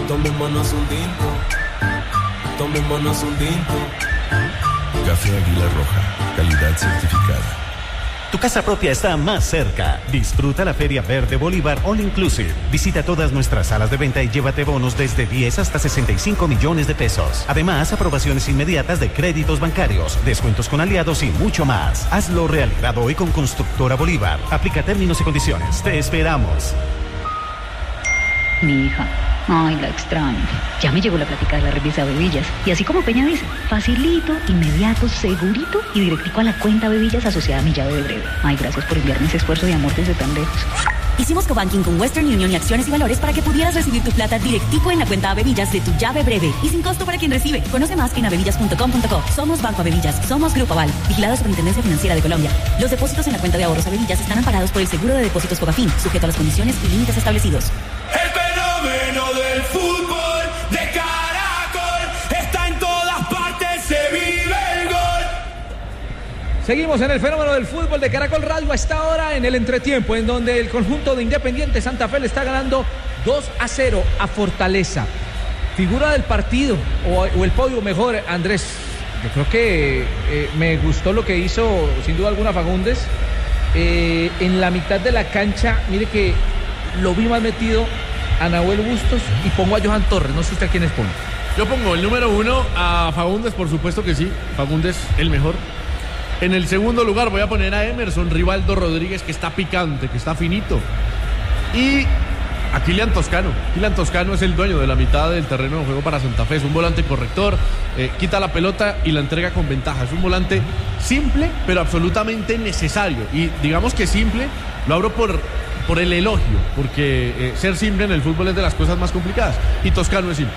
Tomémonos un tinto. Tomémonos un tinto. Café Águila Roja, calidad certificada. Tu casa propia está más cerca. Disfruta la Feria Verde Bolívar All Inclusive. Visita todas nuestras salas de venta y llévate bonos desde 10 hasta 65 millones de pesos. Además, aprobaciones inmediatas de créditos bancarios, descuentos con aliados y mucho más. Hazlo realidad hoy con Constructora Bolívar. Aplica términos y condiciones. Te esperamos. Mi hija. Ay, la extraño. Ya me llegó la plática de la revista Bebillas. Y así como Peña dice, facilito, inmediato, segurito y directico a la cuenta Bebillas asociada a mi llave de breve. Ay, gracias por enviarme ese esfuerzo de amor desde tan lejos. Hicimos cobanking con Western Union y Acciones y Valores para que pudieras recibir tu plata directico en la cuenta Bebillas de tu llave breve y sin costo para quien recibe. Conoce más en abebillas.com.co. Somos Banco Bebillas, somos Grupo Aval, vigilado Superintendencia Financiera de Colombia. Los depósitos en la cuenta de ahorros Bebillas están amparados por el Seguro de Depósitos Cobafin, sujeto a las condiciones y límites establecidos. El fenómeno del fútbol de Caracol está en todas partes, se vive el gol. Seguimos en el fenómeno del fútbol de Caracol Radio a esta hora en el entretiempo, en donde el conjunto de Independiente Santa Fe le está ganando 2-0 a Fortaleza. Figura del partido, o el podio mejor, Andrés. Yo creo que me gustó lo que hizo, sin duda alguna, Fagundes. En la mitad de la cancha, mire que lo vi más metido a Nahuel Bustos y pongo a Johan Torres. No sé usted a quiénes pone. Yo pongo el número 1 a Fagundes, por supuesto que sí. Fagundes, el mejor. En el segundo lugar voy a poner a Emerson Rivaldo Rodríguez, que está picante, que está finito. Y a Kylian Toscano. Kylian Toscano es el dueño de la mitad del terreno de juego para Santa Fe. Es un volante corrector, quita la pelota y la entrega con ventaja. Es un volante simple, pero absolutamente necesario. Y digamos que simple, lo abro por el elogio, porque ser simple en el fútbol es de las cosas más complicadas. Y Toscano es simple.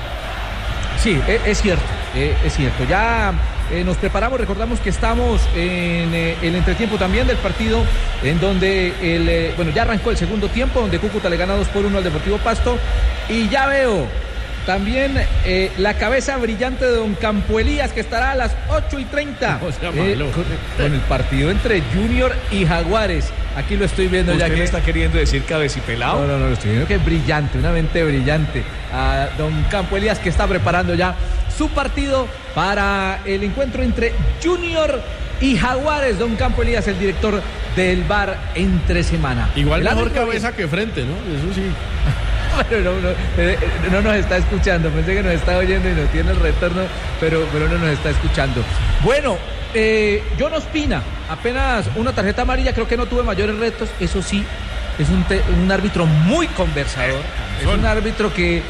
Sí, es cierto, es cierto. Ya nos preparamos, recordamos que estamos en el entretiempo también del partido, en donde ya arrancó el segundo tiempo, donde Cúcuta le gana 2-1 al Deportivo Pasto. Y ya veo también la cabeza brillante de don Campo Elías, que estará a las 8:30 con el partido entre Junior y Jaguares. Aquí lo estoy viendo. ¿Usted ya que le está queriendo decir cabecipelado? No, lo estoy viendo que es brillante, una mente brillante. A don Campo Elías, que está preparando ya su partido para el encuentro entre Junior y Jaguares. Don Campo Elías, el director del VAR entre semana. Igual mejor cabeza que frente, ¿no? Eso sí. Pero no nos está escuchando. Pensé que nos está oyendo y nos tiene el retorno, pero no nos está escuchando. Bueno, John Ospina, apenas una tarjeta amarilla, creo que no tuve mayores retos. Eso sí, es un árbitro muy conversador. Es un árbitro que,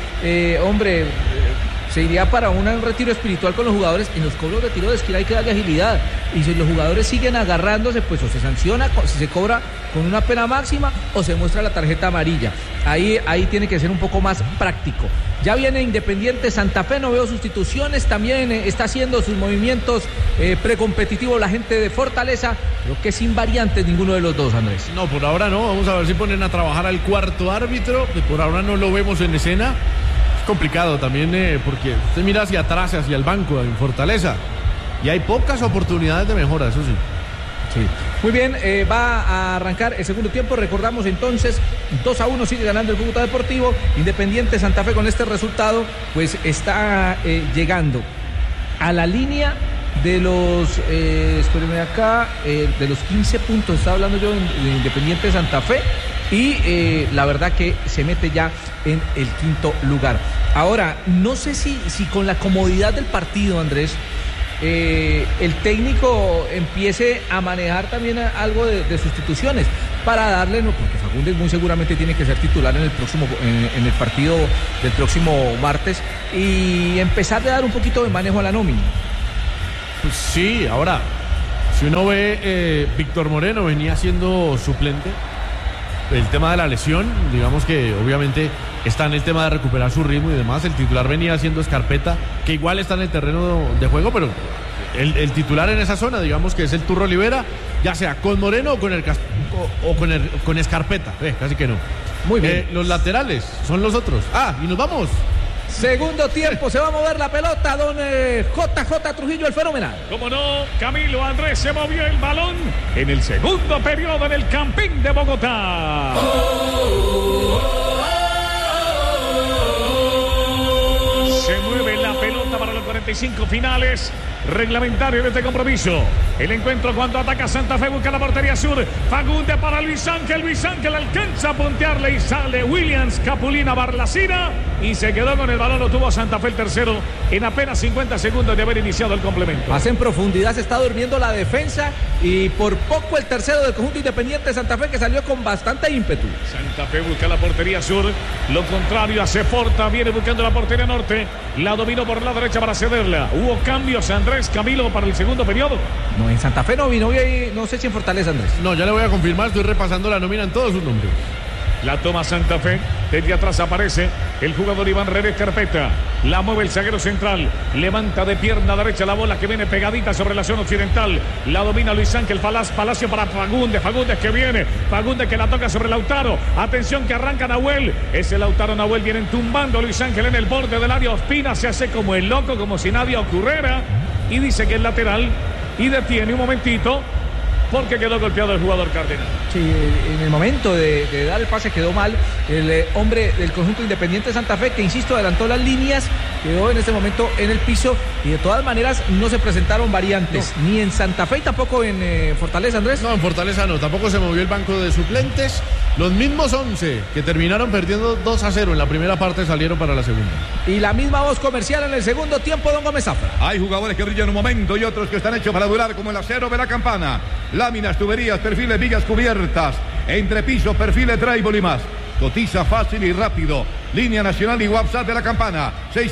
se iría para un retiro espiritual con los jugadores. En los cobros de tiro de esquina hay que darle agilidad. Y si los jugadores siguen agarrándose, pues o se sanciona, si se cobra con una pena máxima, o se muestra la tarjeta amarilla. Ahí tiene que ser un poco más práctico. Ya viene Independiente Santa Fe, no veo sustituciones. También está haciendo sus movimientos precompetitivos la gente de Fortaleza. Creo que sin variantes ninguno de los dos, Andrés. No, por ahora no. Vamos a ver si ponen a trabajar al cuarto árbitro, que por ahora no lo vemos en escena. Es complicado también porque usted mira hacia atrás, hacia el banco en Fortaleza, y hay pocas oportunidades de mejora, eso sí. Sí. Muy bien, va a arrancar el segundo tiempo. Recordamos entonces, 2-1 sigue ganando el Cúcuta Deportivo. Independiente Santa Fe con este resultado, pues está llegando a la línea de los, espérenme acá, de los 15 puntos, estaba hablando yo de Independiente Santa Fe. Y la verdad que se mete ya en el quinto lugar. Ahora, no sé si con la comodidad del partido, Andrés, el técnico empiece a manejar también algo de sustituciones para darle, porque Fagundes muy seguramente tiene que ser titular en el partido del próximo martes, y empezar a dar un poquito de manejo a la nómina. Pues sí, ahora, si uno ve, Víctor Moreno venía siendo suplente. El tema de la lesión, digamos que obviamente está en el tema de recuperar su ritmo y demás. El titular venía siendo Escarpeta, que igual está en el terreno de juego, pero el titular en esa zona, digamos que es el Turro Olivera, ya sea con Moreno o con Escarpeta. Casi que no. Muy bien. Los laterales son los otros. Y nos vamos. Segundo tiempo, se va a mover la pelota, don JJ Trujillo, el fenomenal. Como no, Camilo Andrés se movió el balón en el segundo periodo en el Campín de Bogotá. 45 finales reglamentarios de este compromiso. El encuentro cuando ataca Santa Fe, busca la portería sur. Fagundes para Luis Ángel alcanza a puntearle y sale Williams Capulina Barlacina y se quedó con el balón. Lo tuvo Santa Fe el tercero en apenas 50 segundos de haber iniciado el complemento. Más en profundidad, se está durmiendo la defensa y por poco el tercero del conjunto Independiente de Santa Fe, que salió con bastante ímpetu. Santa Fe busca la portería sur, lo contrario hace Forta, viene buscando la portería norte, la dominó por la derecha para cederla. Hubo cambios, Andrés Camilo, para el segundo periodo. No, en Santa Fe no vino, no sé si en Fortaleza, Andrés. No, ya le voy a confirmar, estoy repasando la nómina en todos sus nombres. La toma Santa Fe, desde atrás aparece el jugador Iván Redes Carpeta, la mueve el zaguero central, levanta de pierna derecha la bola que viene pegadita sobre la zona occidental, la domina Luis Ángel Palacio para Fagundes que viene, Fagundes que la toca sobre Lautaro, atención que arranca Nahuel, ese Lautaro Nahuel vienen tumbando a Luis Ángel en el borde del área, Ospina se hace como el loco, como si nadie ocurriera y dice que es lateral y detiene un momentito porque quedó golpeado el jugador Cardenal. Sí, en el momento de dar el pase quedó mal el hombre del conjunto Independiente de Santa Fe, que insisto, adelantó las líneas, quedó en este momento en el piso y de todas maneras no se presentaron variantes, ni en Santa Fe y tampoco en Fortaleza, Andrés. No, en Fortaleza no, tampoco se movió el banco de suplentes. Los mismos 11 que terminaron perdiendo 2-0 en la primera parte salieron para la segunda. Y la misma voz comercial en el segundo tiempo, don Gómez Zafra. Hay jugadores que brillan un momento y otros que están hechos para durar, como el acero de la Campana. Láminas, tuberías, perfiles, vigas cubiertas, entrepisos, perfiles, drywall y más. Cotiza fácil y rápido. Línea nacional y WhatsApp de la Campana,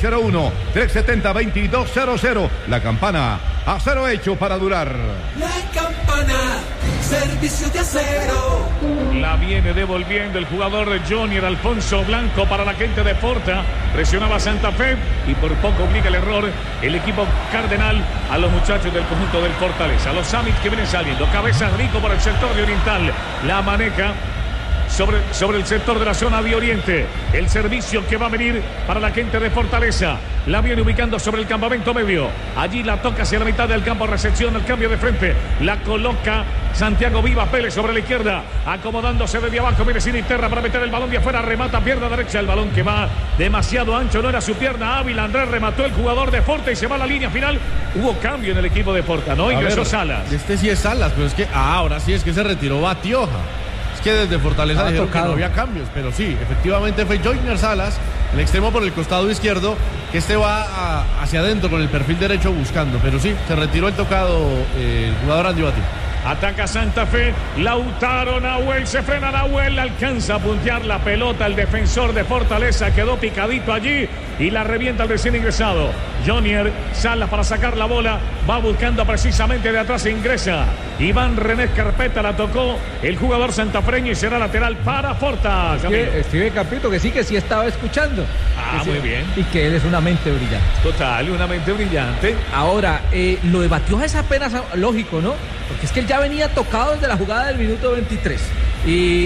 601-370-2200. La Campana, acero hecho para durar. La Campana, servicio de acero. La viene devolviendo el jugador Jonier Alfonso Blanco para la gente de Forta. Presionaba Santa Fe y por poco obliga el error el equipo cardenal a los muchachos del conjunto del Fortaleza. Los Summit que vienen saliendo. Cabeza Rico por el sector de Oriental. La maneja sobre el sector de la zona de Oriente. El servicio que va a venir para la gente de Fortaleza. La viene ubicando sobre el campamento medio. Allí la toca hacia la mitad del campo. Recepción al cambio de frente. La coloca Santiago Vivas Pérez sobre la izquierda. Acomodándose desde abajo. Viene Sinisterra para meter el balón de afuera. Remata pierna derecha. El balón que va demasiado ancho. No era su pierna hábil. Andrés remató el jugador de Forta y se va a la línea final. Hubo cambio en el equipo de Forta. No ingresó Salas. Este sí es Salas, pero es que ahora sí es que se retiró Batioja. Que desde Fortaleza dijeron que no había cambios, pero sí, efectivamente fue Joyner Salas, el extremo por el costado izquierdo, que va hacia adentro con el perfil derecho buscando, pero sí, se retiró el tocado el jugador Andy Batio. Ataca Santa Fe, Lautaro Nahuel, se frena Nahuel, alcanza a puntear la pelota, el defensor de Fortaleza quedó picadito allí y la revienta el recién ingresado. Jonier Salas para sacar la bola, va buscando precisamente de atrás, ingresa Iván René Carpeta, la tocó el jugador santafreño y será lateral para Forta. Escribe Campito que sí estaba escuchando. Muy bien. Y que él es una mente brillante. Total, una mente brillante. Ahora, lo de Batioja es apenas lógico, ¿no? Porque es que él ya venía tocado desde la jugada del minuto 23. Y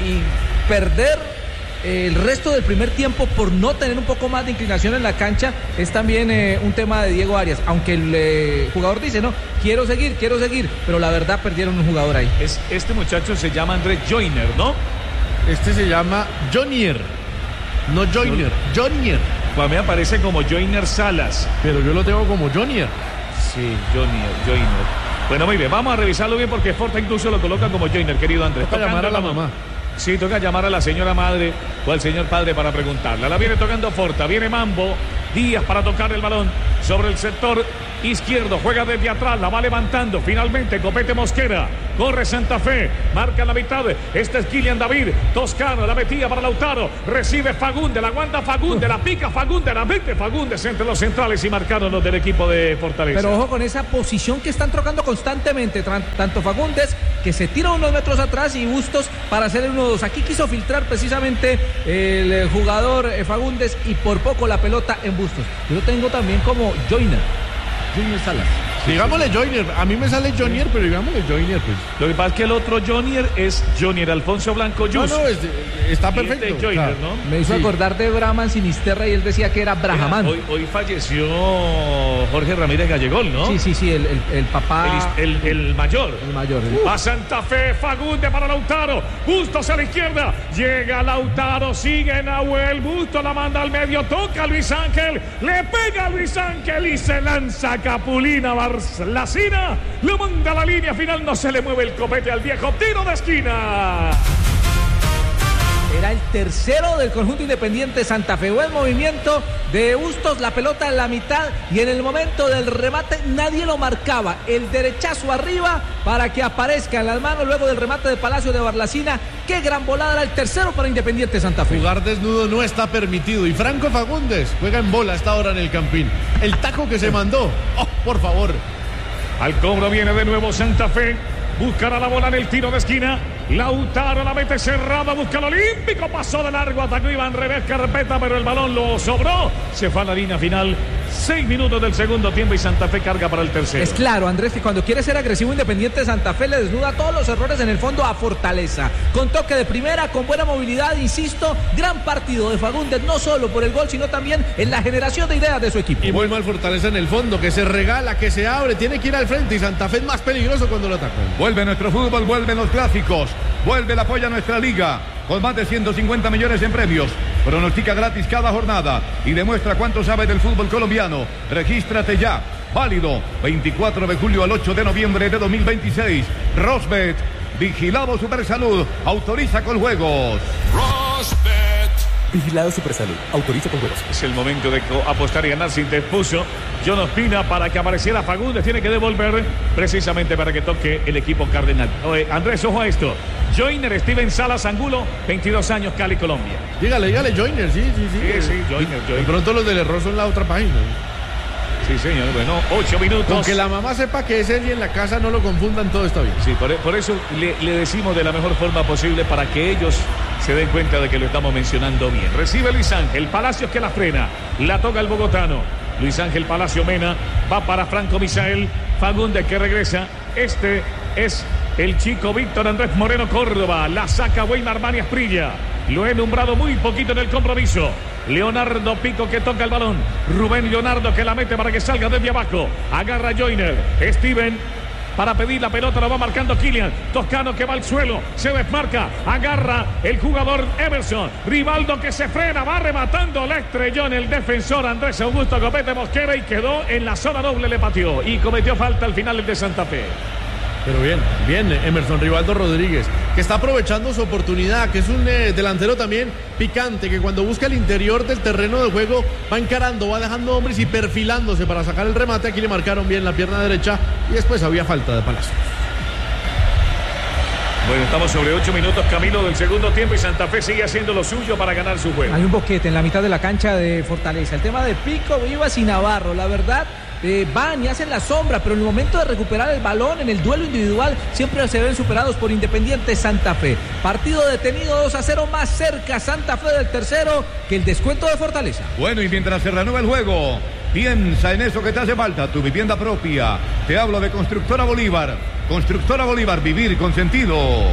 perder el resto del primer tiempo por no tener un poco más de inclinación en la cancha es también un tema de Diego Arias. Aunque el jugador dice, no, quiero seguir, pero la verdad perdieron un jugador ahí. Este muchacho se llama Andrés Joyner, ¿no? Este se llama Jonier. No Joyner, Jonier. Pues a mí me aparece como Joyner Salas. Pero yo lo tengo como Jonier. Sí, Joyner. Bueno, muy bien, vamos a revisarlo bien porque Forta incluso lo coloca como Joyner, querido Andrés. Toca llamar a la mamá. Sí, toca llamar a la señora madre o al señor padre para preguntarla. La viene tocando Forta, viene Mambo Díaz para tocar el balón sobre el sector izquierdo, juega desde atrás, la va levantando, finalmente Copete Mosquera, corre Santa Fe, marca la mitad, este es Kylian David, Toscano, la metía para Lautaro, recibe Fagundes, la aguanta Fagundes, la pica Fagundes, la mete Fagundes entre los centrales y marcaron los del equipo de Fortaleza. Pero ojo con esa posición que están trocando constantemente, tanto Fagundes, que se tira unos metros atrás, y Bustos para hacer el 1-2. Aquí quiso filtrar precisamente el jugador Fagundes y por poco la pelota en Bustos. Yo lo tengo también como Joyner Salas. Digámosle Joyner, a mí me sale Jonier, pero digámosle Joyner, pues. Lo que pasa es que el otro Jonier es Jonier Alfonso Blanco Yus. No, está perfecto. Joyner, ¿no? Me hizo acordar de Brahman Sinisterra y él decía que era Brahamán. Hoy falleció Jorge Ramírez Gallegol, ¿no? Sí, el papá. El mayor. El mayor. A Santa Fe, Fagundes para Lautaro. Bustos a la izquierda. Llega Lautaro, sigue Nahuel. Bustos la manda al medio. Toca a Luis Ángel. Le pega a Luis Ángel y se lanza Capulina Barlacina. Lo manda a la línea final. No se le mueve el copete al viejo. Tiro de esquina. Era el tercero del conjunto Independiente Santa Fe. Buen movimiento de Bustos, la pelota en la mitad y en el momento del remate nadie lo marcaba. El derechazo arriba para que aparezca en las manos luego del remate de Palacio de Barlacina. Qué gran volada, era el tercero para Independiente Santa Fe. Jugar desnudo no está permitido y Franco Fagundes juega en bola a esta hora en el Campín. El taco que se mandó, por favor. Al cobro viene de nuevo Santa Fe. Buscará la bola en el tiro de esquina. Lautaro la mete cerrada, busca el olímpico, pasó de largo, atacó Iván Revés Carpeta, pero el balón lo sobró. Se fue a la línea final. 6 minutos del segundo tiempo y Santa Fe carga para el tercero. Es claro, Andrés, que cuando quiere ser agresivo Independiente Santa Fe le desnuda todos los errores en el fondo a Fortaleza. Con toque de primera, con buena movilidad, insisto, gran partido de Fagundes, no solo por el gol, sino también en la generación de ideas de su equipo. Y muy mal Fortaleza en el fondo, que se regala, que se abre, tiene que ir al frente y Santa Fe es más peligroso cuando lo atacan. Vuelve nuestro fútbol, vuelven los clásicos, vuelve el apoyo a nuestra liga, con más de 150 millones en premios. Pronostica gratis cada jornada y demuestra cuánto sabe del fútbol colombiano. Regístrate ya. Válido 24 de julio al 8 de noviembre de 2026. Rosbet, vigilado Supersalud, autoriza con juegos. Rosbet. Vigilado Supersalud, autoriza con juegos. Es el momento de apostar y ganar. Se interpuso John Ospina para que apareciera Fagundes. Tiene que devolver precisamente para que toque el equipo cardenal. Andrés, ojo a esto. Joyner, Steven Salas Angulo, 22 años, Cali, Colombia. Dígale, Joyner, sí. Sí, Joyner. De pronto los del error son la otra página. Sí, señor. Bueno, 8 minutos. Aunque la mamá sepa que es él y en la casa no lo confundan, todo está bien. Sí, por eso le decimos de la mejor forma posible para que ellos se den cuenta de que lo estamos mencionando bien. Recibe Luis Ángel, Palacios que la frena, la toca el bogotano. Luis Ángel Palacio Mena, va para Franco Misael, Fagundes que regresa. Este es el chico Víctor Andrés Moreno Córdoba, la saca Weimar Mani Asprilla. Lo he nombrado muy poquito en el compromiso. Leonardo Pico que toca el balón. Rubén Leonardo que la mete para que salga desde abajo. Agarra Joyner. Steven para pedir la pelota, lo va marcando Kylian. Toscano que va al suelo, se desmarca. Agarra el jugador Emerson. Rivaldo que se frena, va rematando. La estrelló en el defensor Andrés Augusto Copete Mosquera y quedó en la zona doble, le pateó. Y cometió falta al final el de Santa Fe. Pero bien, Emerson Rivaldo Rodríguez, que está aprovechando su oportunidad, que es un delantero también picante, que cuando busca el interior del terreno de juego va encarando, va dejando hombres y perfilándose para sacar el remate. Aquí le marcaron bien la pierna derecha y después había falta de Palacio. Bueno, estamos sobre 8 minutos, Camilo, del segundo tiempo y Santa Fe sigue haciendo lo suyo para ganar su juego. Hay un boquete en la mitad de la cancha de Fortaleza. El tema de Pico, Vivas y Navarro, la verdad... van y hacen la sombra, pero en el momento de recuperar el balón en el duelo individual siempre se ven superados por Independiente Santa Fe. Partido detenido 2-0, más cerca Santa Fe del tercero que el descuento de Fortaleza. Bueno, y mientras se reanuda el juego, piensa en eso que te hace falta, tu vivienda propia. Te hablo de Constructora Bolívar. Constructora Bolívar, vivir con sentido.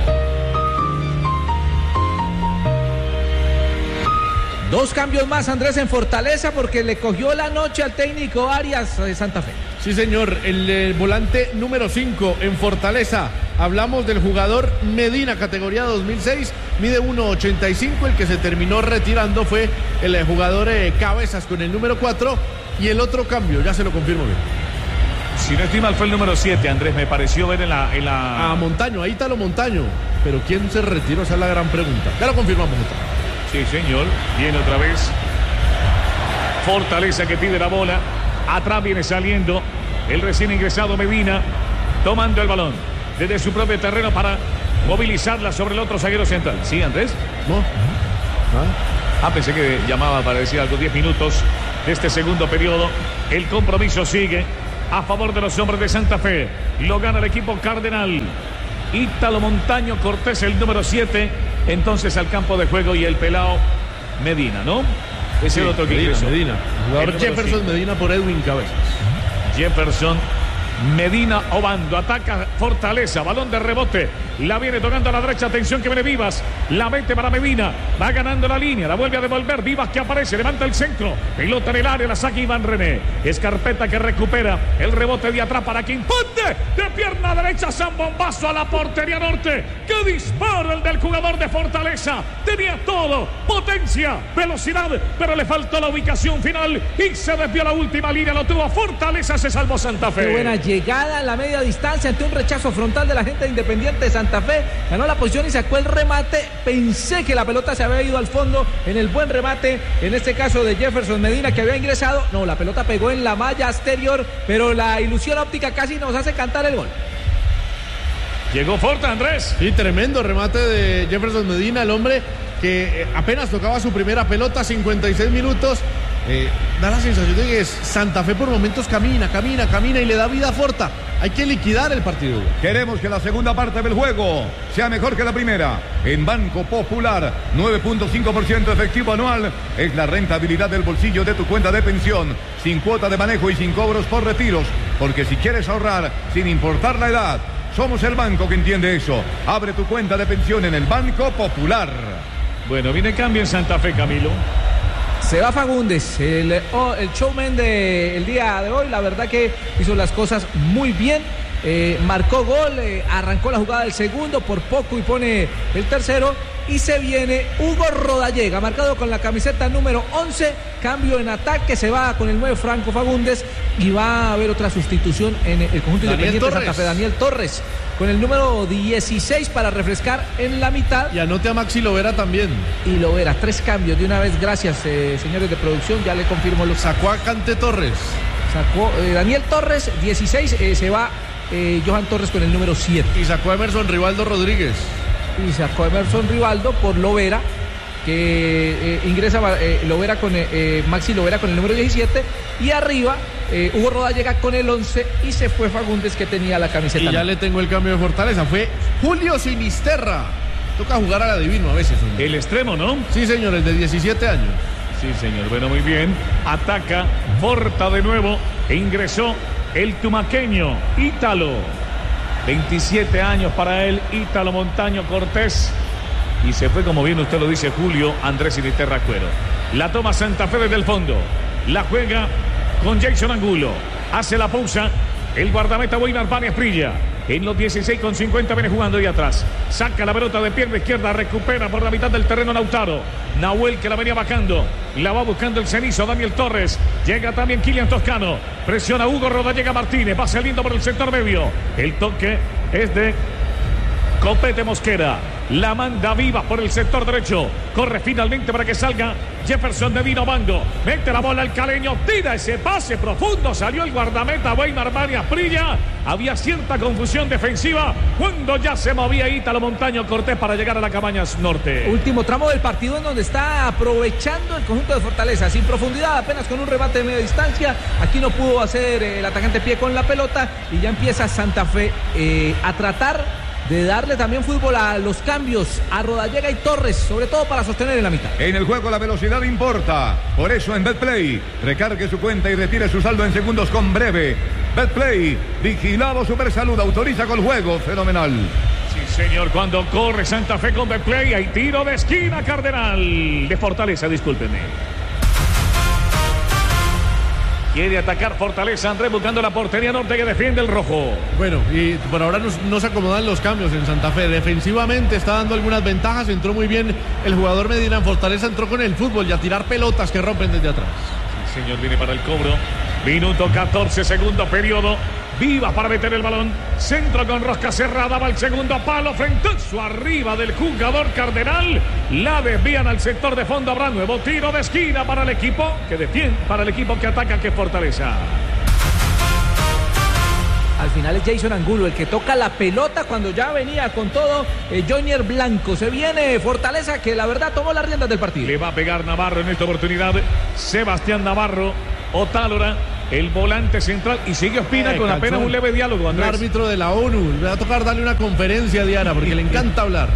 Dos cambios más, Andrés, en Fortaleza porque le cogió la noche al técnico Arias de Santa Fe. Sí, señor, el volante número 5 en Fortaleza. Hablamos del jugador Medina, categoría 2006, mide 1.85. El que se terminó retirando fue el jugador Cabezas con el número 4. Y el otro cambio, ya se lo confirmo bien. Si no estoy mal, fue el número 7, Andrés, me pareció ver en la... Ah, Montaño, ahí está lo Montaño. Pero ¿quién se retiró? Esa es la gran pregunta. Ya lo confirmamos, Montaño. Sí, señor. Viene otra vez Fortaleza que pide la bola. Atrás viene saliendo el recién ingresado Medina, tomando el balón desde su propio terreno para movilizarla sobre el otro zaguero central. ¿Sí, Andrés? No. Pensé que llamaba para decir algo. 10 minutos de este segundo periodo. El compromiso sigue a favor de los hombres de Santa Fe. Lo gana el equipo cardenal. Ítalo Montaño Cortés, el número 7, entonces al campo de juego, y el pelao Medina, ¿no? Es el otro que ingresó. Medina. Jugador Jefferson Medina por Edwin Cabezas. Jefferson Medina Obando, ataca Fortaleza, balón de rebote, la viene tocando a la derecha, atención que viene Vivas, la mete para Medina, va ganando la línea, la vuelve a devolver, Vivas que aparece, levanta el centro, pelota en el área, la saca Iván René, Escarpeta que recupera el rebote de atrás para Quimponte, de pierna derecha, zambombazo a la portería norte, que disparo el del jugador de Fortaleza, tenía todo, potencia, velocidad, pero le faltó la ubicación final y se desvió la última línea, lo tuvo Fortaleza, se salvó Santa Fe. Qué buena llegada a la media distancia ante un rechazo frontal de la gente de Independiente de Santa Fe. Ganó la posición y sacó el remate. Pensé que la pelota se había ido al fondo en el buen remate, en este caso de Jefferson Medina, que había ingresado. No, la pelota pegó en la malla exterior, pero la ilusión óptica casi nos hace cantar el gol. Llegó Forta, Andrés. Sí, tremendo remate de Jefferson Medina, el hombre que apenas tocaba su primera pelota, 56 minutos. Da la sensación de que Santa Fe por momentos camina y le da vida a Forta. Hay que liquidar el partido. Queremos que la segunda parte del juego sea mejor que la primera. En Banco Popular, 9.5% efectivo anual es la rentabilidad del bolsillo de tu cuenta de pensión, sin cuota de manejo y sin cobros por retiros. Porque si quieres ahorrar, sin importar la edad, somos el banco que entiende eso. Abre tu cuenta de pensión en el Banco Popular. Bueno, viene cambio en Santa Fe, Camilo. Se va Fagundes, el showman del día de hoy. La verdad que hizo las cosas muy bien. Marcó gol, arrancó la jugada del segundo, por poco y pone el tercero. Y se viene Hugo Rodallega, marcado con la camiseta número 11. Cambio en ataque, se va con el 9 Franco Fagundes. Y va a haber otra sustitución en el conjunto Independiente de Santa Fe. Daniel Torres con el número 16 para refrescar en la mitad. Y anote a Maxi Lovera también. Y Lovera, 3 cambios de una vez. Gracias, señores de producción, ya le confirmo. Sacó a Cante Torres. Sacó Daniel Torres, 16, se va Johan Torres con el número 7. Y sacó a Emerson Rivaldo Rodríguez. Y sacó a Emerson Rivaldo por Lovera, que ingresa Lovera con Maxi Lovera con el número 17. Y arriba Hugo Rodallega con el 11 y se fue Fagundes, que tenía la camiseta. Y ya le tengo el cambio de Fortaleza, fue Julio Sinisterra. Toca jugar al adivino a veces. ¿No? El extremo, ¿no? Sí, señor, el de 17 años. Sí, señor, bueno, muy bien. Ataca Forta de nuevo e ingresó el tumaqueño Ítalo. 27 años para él, Ítalo Montaño Cortés. Y se fue, como bien usted lo dice, Julio Andrés Sinisterra Cuero. La toma Santa Fe desde el fondo. La juega con Jason Angulo. Hace la pausa el guardameta Weimar Pani Esprilla. En los 16,50 viene jugando ahí atrás. Saca la pelota de pierna izquierda, recupera por la mitad del terreno Lautaro. Nahuel que la venía bajando. La va buscando el cenizo Daniel Torres. Llega también Kylian Toscano. Presiona Hugo Rodallega Martínez. Va saliendo por el sector medio. El toque es de Copete Mosquera. La manda Vivas por el sector derecho. Corre finalmente para que salga Jefferson Medina Obando. Mete la bola al caleño. Tira ese pase profundo. Salió el guardameta Weimar Pani Esprilla. Había cierta confusión defensiva cuando ya se movía Ítalo Montaño Cortés para llegar a la Cabañas Norte. Último tramo del partido en donde está aprovechando el conjunto de Fortaleza. Sin profundidad, apenas con un remate de media distancia. Aquí no pudo hacer el atacante pie con la pelota. Y ya empieza Santa Fe a tratar de darle también fútbol a los cambios a Rodallega y Torres, sobre todo para sostener en la mitad. En el juego la velocidad importa. Por eso en Betplay, recargue su cuenta y retire su saldo en segundos con Breve. Betplay, vigilado Supersalud, autoriza con juego fenomenal. Sí, señor, cuando corre Santa Fe con Betplay, hay tiro de esquina Cardenal. De Fortaleza, discúlpenme. Quiere atacar Fortaleza, Andrés, buscando la portería norte que defiende el rojo. Bueno, y por ahora no se acomodan los cambios en Santa Fe. Defensivamente está dando algunas ventajas. Entró muy bien el jugador Medina en Fortaleza. Entró con el fútbol y a tirar pelotas que rompen desde atrás. Sí, señor, viene para el cobro. Minuto 14, segundo periodo. Vivas para meter el balón. Centro con rosca cerrada. Va el segundo palo. Frentazo arriba del jugador Cardenal. La desvían al sector de fondo. Habrá nuevo tiro de esquina para el equipo que defiende, para el equipo que ataca, que es Fortaleza. Al final es Jason Angulo el que toca la pelota cuando ya venía con todo Jonier Blanco. Se viene Fortaleza, que la verdad tomó las riendas del partido. Le va a pegar Navarro en esta oportunidad. Sebastián Navarro. Otálora el volante central, y sigue Ospina con apenas un leve diálogo, Andrés. El árbitro de la ONU, le va a tocar darle una conferencia a Diana porque le encanta hablar.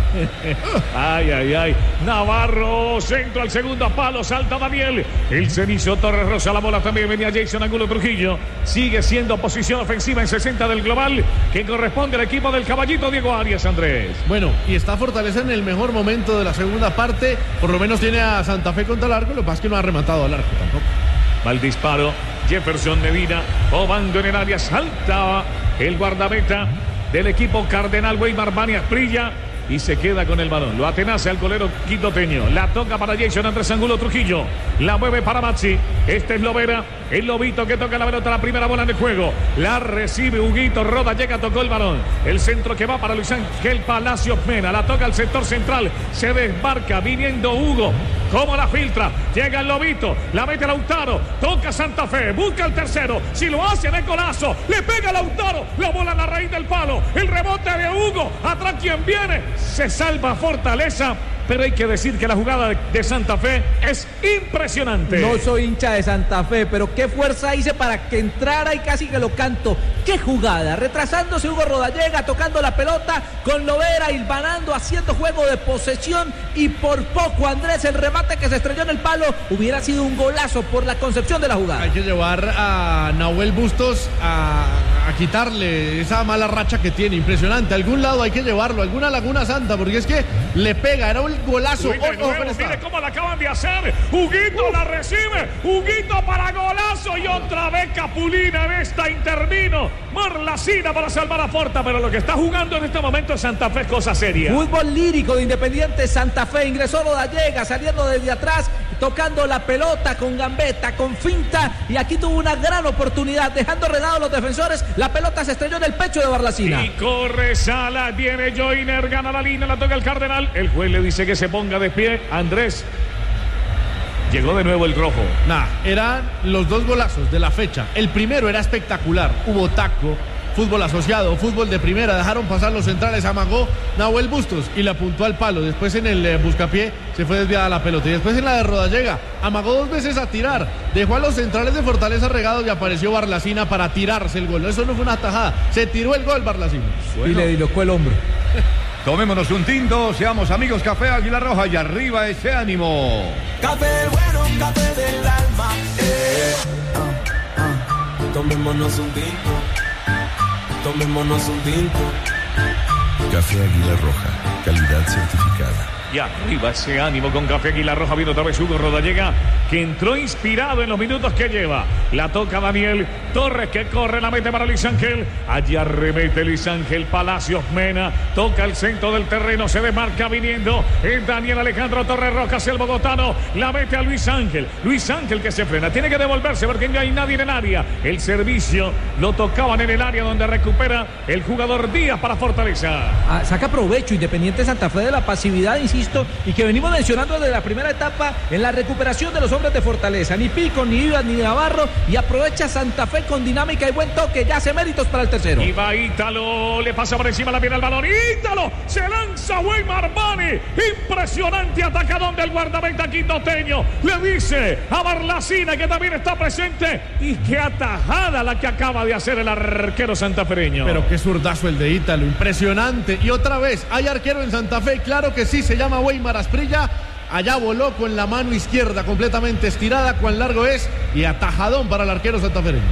Ay. Navarro, centro al segundo palo, salta Daniel. El Cenizo Torres Rosa, la bola también venía Jason Angulo Trujillo. Sigue siendo posición ofensiva en 60 del global, que corresponde al equipo del caballito Diego Arias, Andrés. Bueno, y está Fortaleza en el mejor momento de la segunda parte, por lo menos tiene a Santa Fe contra el arco, lo que pasa es que no ha rematado al arco tampoco. Va el disparo, Jefferson Medina, obando en el área, saltaba el guardameta del equipo cardenal, Weimar Bani Asprilla, y se queda con el balón. Lo atenaza el golero quitoteño. La toca para Jason Andrés Angulo Trujillo. La mueve para Maxi. Este es Lovera. El Lobito que toca la pelota, la primera bola en el juego. La recibe Huguito Roda, llega, tocó el balón. El centro que va para Luis Ángel Palacios Mena. La toca al sector central. Se desmarca viniendo Hugo. ¿Cómo la filtra? Llega el Lobito. La mete Lautaro. Toca Santa Fe. Busca el tercero. Si lo hace de golazo. Le pega Lautaro. La bola en la raíz del palo. El rebote de Hugo. Atrás quien viene. Se salva Fortaleza, pero hay que decir que la jugada de Santa Fe es impresionante. No soy hincha de Santa Fe, pero qué fuerza hice para que entrara y casi que lo canto. Qué jugada, retrasándose Hugo Rodallega, tocando la pelota con Lovera, hilvanando, haciendo juego de posesión, y por poco, Andrés, el remate que se estrelló en el palo hubiera sido un golazo por la concepción de la jugada. Hay que llevar a Nahuel Bustos a quitarle esa mala racha que tiene, impresionante. A algún lado hay que llevarlo, a alguna Laguna Santa, porque es que le pega, era un golazo. Mire cómo la acaban de hacer. Huguito la recibe, Huguito para golazo, y otra vez Capulina en esta intervino. Marlacina para salvar a Forta, pero lo que está jugando en este momento es Santa Fe, cosa seria. Fútbol lírico de Independiente Santa Fe. Ingresó Rodallega, saliendo desde atrás, tocando la pelota con gambeta, con finta, y aquí tuvo una gran oportunidad, dejando redados a los defensores. La pelota se estrelló en el pecho de Barlacina. Y corre Sala, viene Joyner, gana la línea, la toca el Cardenal. El juez le dice que se ponga de pie. Andrés, llegó de nuevo el rojo. Eran los dos golazos de la fecha. El primero era espectacular, hubo taco, fútbol asociado, fútbol de primera, dejaron pasar los centrales, amagó Nahuel Bustos y le apuntó al palo. Después en el buscapié se fue desviada la pelota, y después en la de Rodallega amagó dos veces a tirar, dejó a los centrales de Fortaleza regados y apareció Barlacina para tirarse el gol. Eso no fue una tajada, se tiró el gol Barlacina. Y le dilocó el hombro. Tomémonos un tinto, seamos amigos. Café Águila Roja, y arriba ese ánimo. Café bueno, café del alma. Tomémonos un tinto. Tomémonos un tinto. Café Águila Roja, calidad certificada. Y arriba ese ánimo con Café Águila Roja. Viene otra vez Hugo Rodallega, que entró inspirado en los minutos que lleva. La toca Daniel Torres, que corre, la mete para Luis Ángel. Allí arremete Luis Ángel Palacios Mena. Toca el centro del terreno, se desmarca viniendo el Daniel Alejandro Torres Rojas, el bogotano. La mete a Luis Ángel. Luis Ángel que se frena, tiene que devolverse porque no hay nadie en el área. El servicio lo tocaban en el área, donde recupera el jugador Díaz para Fortaleza. Saca provecho Independiente Santa Fe de la pasividad, insisto, y que venimos mencionando desde la primera etapa en la recuperación de los hombres de Fortaleza. Ni Pico, ni Ivas, ni Navarro, y aprovecha Santa Fe con dinámica y buen toque. Ya hace méritos para el tercero. Y va Ítalo, le pasa por encima la pierna al balón. Ítalo, se lanza Weimar Bani. Impresionante atacadón del guardameta quindoteño. Le dice a Barlacina, que también está presente, y qué atajada la que acaba de hacer el arquero santafereño. Pero qué zurdazo el de Ítalo, impresionante. Y otra vez, hay arquero en Santa Fe, claro que sí, se llama Weimar Asprilla. Allá voló con la mano izquierda completamente estirada, cuán largo es, y atajadón para el arquero santafereño.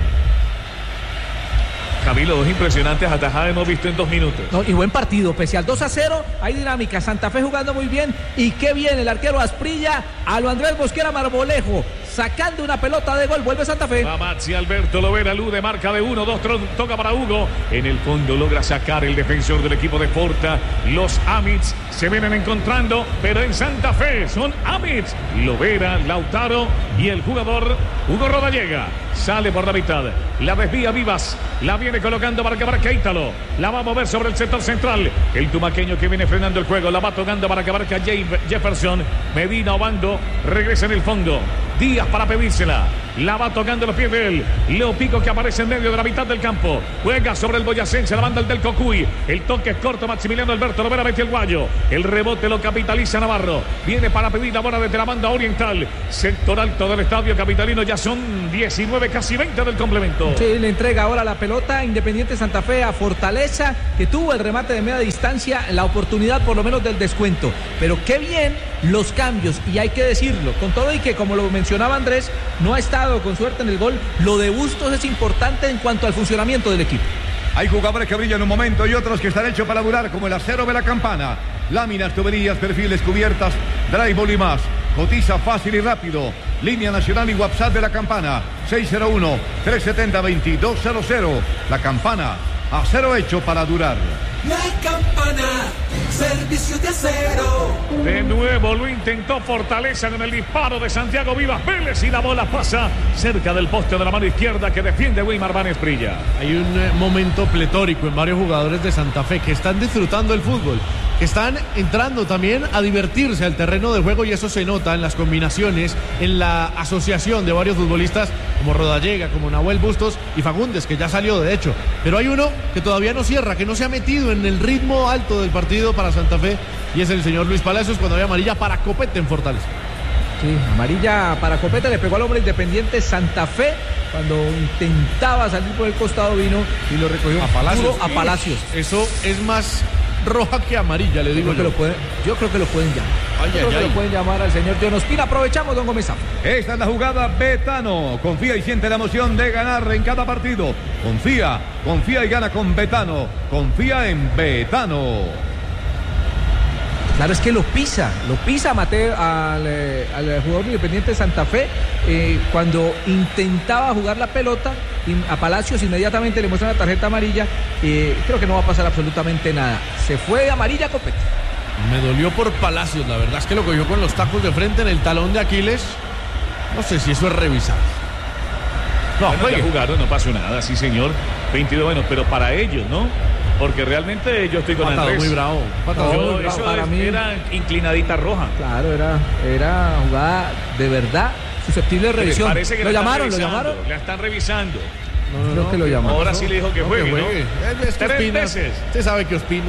Camilo, dos impresionantes atajadas hemos visto en 2 minutos. No, y buen partido, pese al 2-0, hay dinámica. Santa Fe jugando muy bien, y qué bien el arquero Asprilla, a lo Andrés Mosquera Marmolejo, sacando una pelota de gol. Vuelve Santa Fe. Va Maxi Alberto Lovera, Lude, marca de 1-2, toca para Hugo. En el fondo logra sacar el defensor del equipo de Forta. Los Amits se vienen encontrando, pero en Santa Fe son Amits, Lovera, Lautaro y el jugador Hugo Rodallega. Sale por la mitad, la desvía Vivas, la viene colocando para que abarque Ítalo, la va a mover sobre el sector central. El tumaqueño que viene frenando el juego, la va tocando para que abarque Jefferson. Medina Obando regresa en el fondo. Díaz para pedírsela. La va tocando los pies de él. Leo Pico, que aparece en medio de la mitad del campo. Juega sobre el boyacense, la banda el del Cocuy. El toque es corto, Maximiliano Alberto Lovera mete el guayo. El rebote lo capitaliza Navarro. Viene para pedir la bola desde la banda oriental. Sector alto del estadio capitalino. Ya son 19, casi 20 del complemento. Sí, le entrega ahora la pelota Independiente Santa Fe a Fortaleza, que tuvo el remate de media distancia, la oportunidad por lo menos del descuento. Pero qué bien los cambios, y hay que decirlo, con todo y que, como lo mencionaba Andrés, no ha estado con suerte en el gol, lo de Bustos es importante en cuanto al funcionamiento del equipo. Hay jugadores que brillan en un momento y otros que están hechos para durar, como el acero de la campana. Láminas, tuberías, perfiles, cubiertas, drywall y más. Cotiza fácil y rápido. Línea nacional y WhatsApp de la campana. 601-370-2200. La campana, acero hecho para durar. La Campana, servicio de acero. De nuevo lo intentó Fortaleza con el disparo de Santiago Vivas Vélez y la bola pasa cerca del poste de la mano izquierda que defiende Weimar Van Esprilla. Hay un momento pletórico en varios jugadores de Santa Fe que están disfrutando el fútbol, que están entrando también a divertirse al terreno de juego, y eso se nota en las combinaciones, en la asociación de varios futbolistas como Rodallega, como Nahuel Bustos y Fagundes, que ya salió de hecho. Pero hay uno que todavía no cierra, que no se ha metido en el ritmo alto del partido para Santa Fe, y es el señor Luis Palacios, cuando había amarilla para Copete en Fortaleza. Sí, amarilla para Copete, le pegó al hombre Independiente Santa Fe cuando intentaba salir por el costado, vino y lo recogió a Palacios. A Palacios. Eso es más roja que amarilla, le digo yo. Yo creo que lo pueden llamar. Lo pueden llamar al señor John Ospina. Aprovechamos, don Gómez. Esta es la jugada Betano. Confía y siente la emoción de ganar en cada partido. Confía y gana con Betano. Confía en Betano. Claro, es que lo pisa Mateo al jugador Independiente de Santa Fe cuando intentaba jugar la pelota. A Palacios inmediatamente le muestran la tarjeta amarilla. Creo que no va a pasar absolutamente nada. Se fue de amarilla a Copete. Me dolió por Palacios, la verdad es que lo cogió con los tacos de frente en el talón de Aquiles. No sé si eso es revisado. No, ya jugaron, no pasó nada, sí señor. 22, bueno, pero para ellos, ¿no? Porque realmente yo estoy con Andrés. Muy bravo. Eso para mí era inclinadita roja. Claro, era jugada de verdad susceptible de revisión. Parece que ¿Lo llamaron? La están revisando. No, creo que lo llamaron. Ahora sí le dijo que juegue, ¿no? Es que 3 veces. Usted sabe que Ospina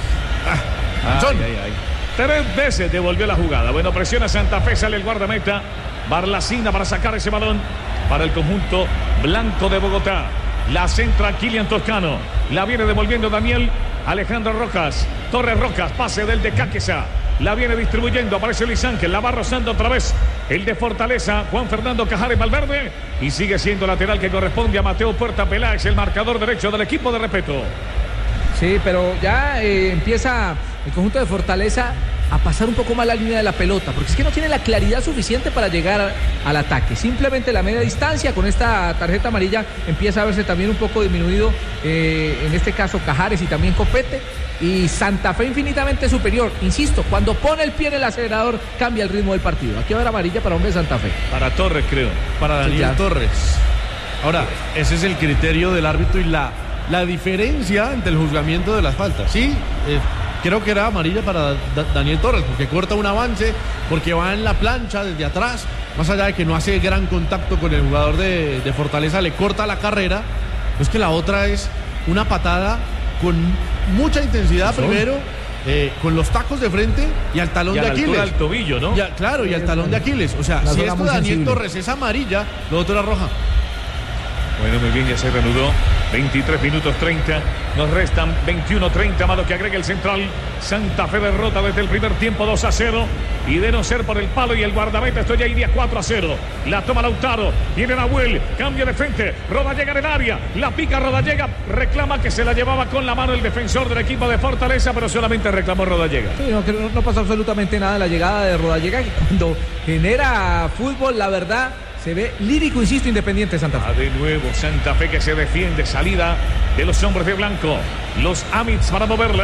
es... Ay. 3 veces devolvió la jugada. Bueno, presiona Santa Fe, sale el guardameta Barlacina para sacar ese balón para el conjunto blanco de Bogotá. La centra Kilian Toscano. La viene devolviendo Daniel Alejandro Rojas. Torres Rojas, pase del de Cáqueza. La viene distribuyendo, aparece Luis Ángel. La va rozando otra vez el de Fortaleza, Juan Fernando Cajares Valverde. Y sigue siendo lateral que corresponde a Mateo Puerta Peláez, el marcador derecho del equipo de Repeto. Sí, pero ya empieza el conjunto de Fortaleza a pasar un poco más la línea de la pelota, porque es que no tiene la claridad suficiente para llegar al ataque. Simplemente la media distancia, con esta tarjeta amarilla empieza a verse también un poco disminuido, en este caso Cajares y también Copete, y Santa Fe infinitamente superior. Insisto, cuando pone el pie en el acelerador cambia el ritmo del partido. Aquí va a haber amarilla para hombre de Santa Fe. Para Torres, creo. Para Daniel Torres. Ahora, ese es el criterio del árbitro y la diferencia entre el juzgamiento de las faltas. Sí, creo que era amarilla para Daniel Torres, porque corta un avance, porque va en la plancha desde atrás, más allá de que no hace gran contacto con el jugador de Fortaleza, le corta la carrera. Es que la otra es una patada con mucha intensidad primero, con los tacos de frente y al talón de Aquiles. Al tobillo, ¿no? Claro, y al talón de Aquiles. O sea, si esto de Daniel Torres es amarilla, lo otro era roja. Bueno, muy bien, ya se reanudó. 23 minutos 30. Nos restan 21-30 más lo que agrega el central. Santa Fe derrota desde el primer tiempo 2-0. Y de no ser por el palo y el guardameta, esto ya iría 4-0. La toma Lautaro. Viene Nahuel. Cambio de frente. Rodallega en el área. La pica Rodallega. Reclama que se la llevaba con la mano el defensor del equipo de Fortaleza, pero solamente reclamó Rodallega. Sí, no pasa absolutamente nada en la llegada de Rodallega, que cuando genera fútbol, la verdad, se ve lírico, insisto, Independiente Santa Fe. De nuevo Santa Fe que se defiende, salida de los hombres de blanco. Los Amits para moverla.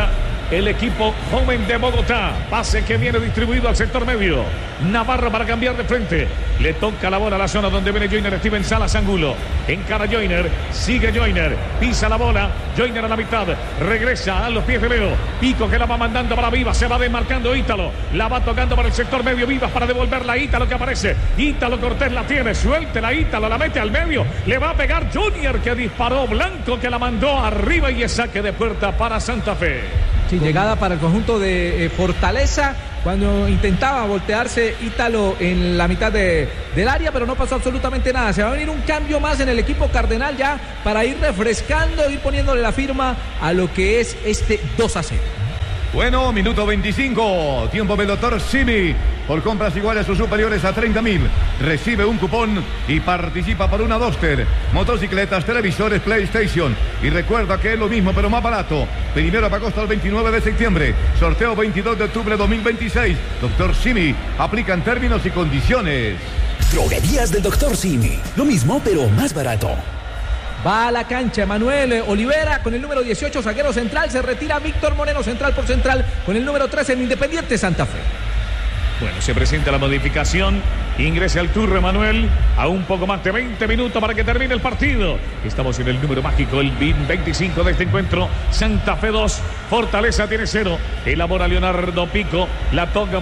el equipo joven de Bogotá. Pase que viene distribuido al sector medio. Navarro para cambiar de frente. Le toca la bola a la zona donde viene Joyner Steven Salas Angulo. Encara Joyner. Sigue Joyner. Pisa la bola. Joyner a la mitad. Regresa a los pies de Leo. Pico que la va mandando para Vivas. Se va desmarcando Ítalo. La va tocando para el sector medio. Vivas para devolverla a Ítalo que aparece. Ítalo Cortés la tiene. Suéltela Ítalo. La mete al medio. Le va a pegar Junior que disparó. Blanco que la mandó arriba y es saque de puerta para Santa Fe. Sí, llegada para el conjunto de Fortaleza cuando intentaba voltearse Ítalo en la mitad del área, pero no pasó absolutamente nada. Se va a venir un cambio más en el equipo cardenal ya para ir refrescando, ir poniéndole la firma a lo que es este 2-0. Bueno, minuto 25, tiempo del doctor Simi. Por compras iguales o superiores a 30.000, recibe un cupón y participa por una Duster, motocicletas, televisores, PlayStation. Y recuerda que es lo mismo pero más barato. Primero para agosto al 29 de septiembre. Sorteo 22 de octubre 2026. Doctor Simi, aplican términos y condiciones. Droguerías del Doctor Simi. Lo mismo pero más barato. Va a la cancha Emanuel Olivera con el número 18, zaguero central. Se retira Víctor Moreno, central por central, con el número 13 en Independiente Santa Fe. Bueno, se presenta la modificación. Ingresa al turno Emanuel a un poco más de 20 minutos para que termine el partido. Estamos en el número mágico, el 25 de este encuentro. Santa Fe 2, Fortaleza tiene 0. Elabora Leonardo Pico, la toca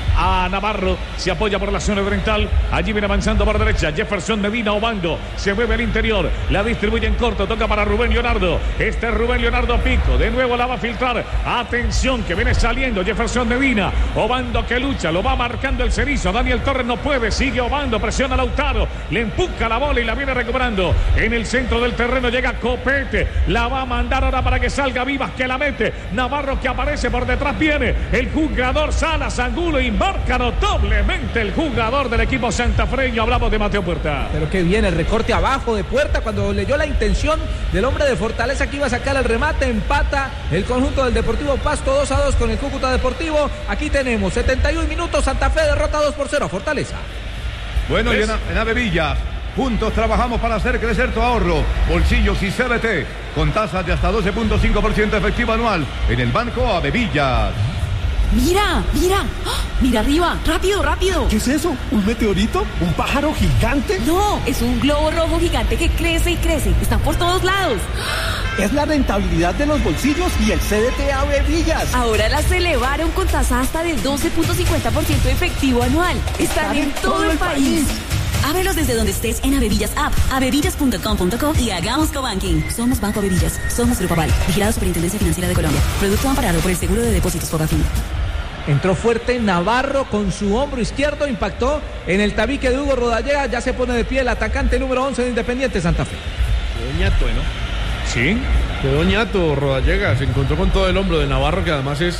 a Navarro, se apoya por la zona oriental. Allí viene avanzando por derecha Jefferson Medina Obando, se mueve al interior, la distribuye en corto, toca para Rubén Leonardo. Este es Rubén Leonardo Pico, de nuevo la va a filtrar. Atención que viene saliendo Jefferson Medina. Obando que lucha, lo va marcando el Cerizo. Daniel Torres no puede, sigue Obando, presiona a Lautaro, le empuja la bola y la viene recuperando. En el centro del terreno llega Copete, la va a mandar ahora para que salga Vivas, que la mete. Navarro que aparece por detrás, viene el jugador Salas Angulo y marca notablemente el jugador del equipo santafreño. Hablamos de Mateo Puerta. Pero que viene el recorte abajo de Puerta cuando leyó la intención del hombre de Fortaleza que iba a sacar el remate. Empata el conjunto del Deportivo Pasto 2-2 con el Cúcuta Deportivo. Aquí tenemos 71 minutos, Santa Fe derrota 2-0 a Fortaleza. Bueno, y en Avevillas, juntos trabajamos para hacer crecer tu ahorro, bolsillos y CBT, con tasas de hasta 12.5% efectivo anual en el Banco Avevillas. Mira, mira, mira arriba, rápido, rápido. ¿Qué es eso? ¿Un meteorito? ¿Un pájaro gigante? No, es un globo rojo gigante que crece y crece. Están por todos lados. Es la rentabilidad de los bolsillos y el CDT Avevillas. Ahora las elevaron con tasa hasta del 12.50% efectivo anual. Están en todo el país. Ábrelos desde donde estés en Avevillas App, avevillas.com.co y hagamos cobanking. Somos Banco Avevillas, somos Grupo Aval, vigilado Superintendencia Financiera de Colombia. Producto amparado por el Seguro de Depósitos Fogafín. Entró fuerte Navarro con su hombro izquierdo, impactó en el tabique de Hugo Rodallega. Ya se pone de pie el atacante número 11 de Independiente Santa Fe. Quedó ñato, ¿no? Sí. Quedó ñato Rodallega, se encontró con todo el hombro de Navarro, que además es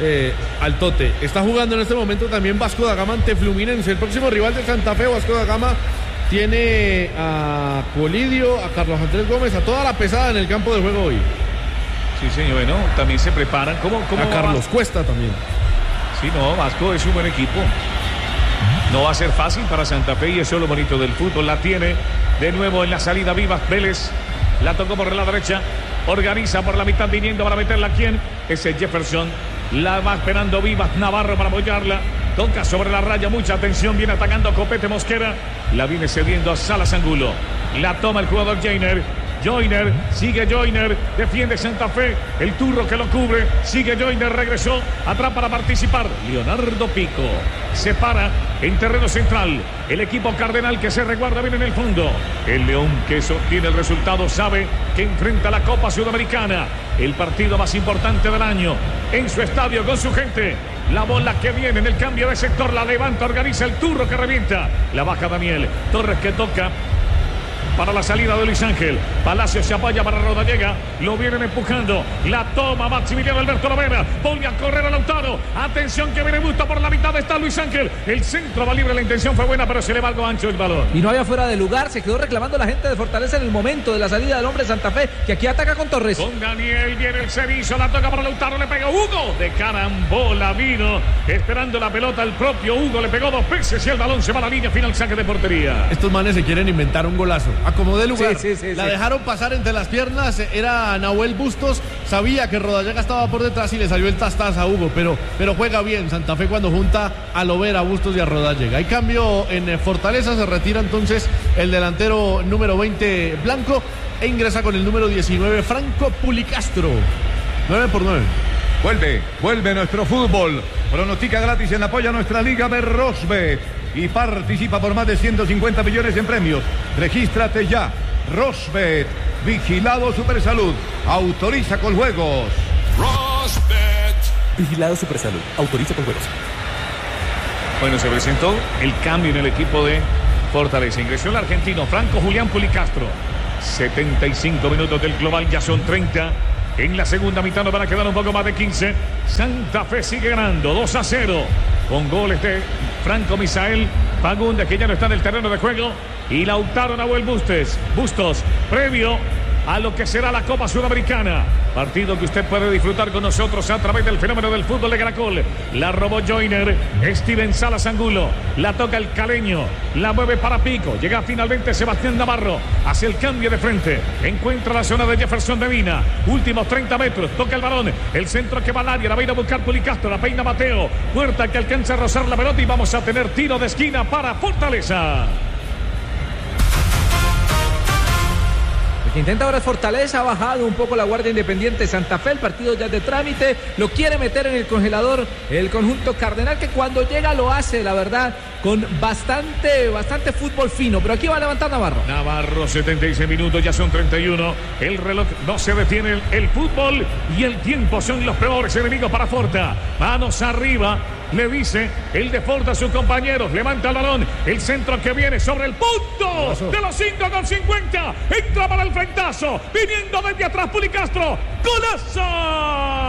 altote. Está jugando en este momento también Vasco da Gama ante Fluminense. El próximo rival de Santa Fe, Vasco da Gama, tiene a Colidio, a Carlos Andrés Gómez, a toda la pesada en el campo de juego hoy. Sí, señor, bueno, también se preparan. ¿Cómo a Carlos Cuesta también. Sí, no, Vasco es un buen equipo. No va a ser fácil para Santa Fe y eso es lo bonito del fútbol. La tiene de nuevo en la salida Vivas Vélez. La tocó por la derecha. Organiza por la mitad viniendo para meterla. ¿Quién? Ese Jefferson. La va esperando Vivas Navarro para apoyarla. Toca sobre la raya. Mucha atención. Viene atacando Copete Mosquera. La viene cediendo a Salas Angulo. La toma el jugador Joyner. Joyner, sigue Joyner, defiende Santa Fe, el turro que lo cubre, sigue Joyner, regresó atrás para participar, Leonardo Pico, se para en terreno central, el equipo cardenal que se reguarda bien en el fondo, el León que sostiene el resultado sabe que enfrenta la Copa Sudamericana, el partido más importante del año, en su estadio con su gente. La bola que viene en el cambio de sector, la levanta, organiza el turro que revienta, la baja Daniel, Torres que toca para la salida de Luis Ángel. Palacio se apoya para Rodallega. Lo vienen empujando. La toma Maximiliano Alberto Lovera. Vuelve a correr a Lautaro. Atención que viene Busto por la mitad. Está Luis Ángel. El centro va libre. La intención fue buena, pero se le va algo ancho el balón. Y no había fuera de lugar. Se quedó reclamando la gente de Fortaleza en el momento de la salida del hombre de Santa Fe, que aquí ataca con Torres. Con Daniel viene el Cerizo. La toca para Lautaro. Le pega Hugo. De carambola vino. Esperando la pelota el propio Hugo. Le pegó dos veces y el balón se va a la línea final. Saque de portería. Estos manes se quieren inventar un golazo. acomodé lugar. Sí. La dejaron pasar entre las piernas, era Nahuel Bustos, sabía que Rodallega estaba por detrás y le salió el tastaz a Hugo, pero juega bien Santa Fe cuando junta a Lovera, a Bustos y a Rodallega. Hay cambio en Fortaleza, se retira entonces el delantero número 20 Blanco e ingresa con el número 19 Franco Pulicastro. 9-9. Vuelve nuestro fútbol. Pronostica gratis en apoyo a nuestra liga de Rosbet y participa por más de 150 millones en premios. Regístrate ya. Rosbet, vigilado Supersalud, autoriza con juegos. Rosbet. Vigilado Supersalud, autoriza con juegos. Bueno, se presentó el cambio en el equipo de Fortaleza. Ingresó el argentino Franco Julián Pulicastro. 75 minutos del global, ya son 30. En la segunda mitad nos van a quedar un poco más de 15. Santa Fe sigue ganando 2-0 con goles de Franco Misael Fagundes, que ya no está en el terreno de juego, y Lautaro Nahuel Bustos, previo a lo que será la Copa Sudamericana. Partido que usted puede disfrutar con nosotros a través del fenómeno del fútbol de Caracol. La robó Joyner, Steven Salas Angulo, la toca el caleño, la mueve para Pico, llega finalmente Sebastián Navarro, hace el cambio de frente, encuentra la zona de Jefferson de Mina, últimos 30 metros, toca el balón, el centro que va al área, la va a ir a buscar Pulicastro, la peina Mateo, Puerta que alcanza a rozar la pelota y vamos a tener tiro de esquina para Fortaleza. Que intenta ahora Fortaleza, ha bajado un poco la guardia Independiente Santa Fe, el partido ya es de trámite, lo quiere meter en el congelador el conjunto cardenal, que cuando llega lo hace, la verdad, con bastante fútbol fino, pero aquí va a levantar Navarro, 76 minutos, ya son 31, el reloj no se detiene, el fútbol y el tiempo son los peores enemigos para Forta. Manos arriba, le dice el de Forta a sus compañeros, levanta el balón, el centro que viene sobre el punto de los 5,50, entra para el frentazo, viniendo desde atrás Pulicastro, ¡golazo!